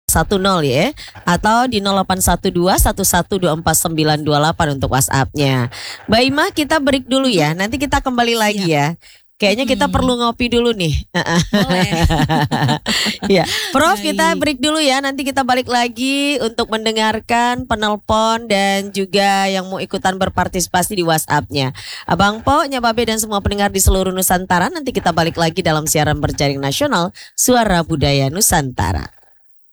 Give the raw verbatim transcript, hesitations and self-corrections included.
satu nol ya, atau di nol delapan satu dua satu satu dua empat sembilan dua delapan untuk WhatsApp-nya. Mbak Ima, kita break dulu ya. Nanti kita kembali lagi ya. Kayaknya kita hmm. perlu ngopi dulu nih. Boleh. Ya, Prof, kita break dulu ya. Nanti kita balik lagi untuk mendengarkan penelpon dan juga yang mau ikutan berpartisipasi di WhatsApp-nya. Abang Po, Nyababe dan semua pendengar di seluruh Nusantara. Nanti kita balik lagi dalam siaran berjaring nasional Suara Budaya Nusantara.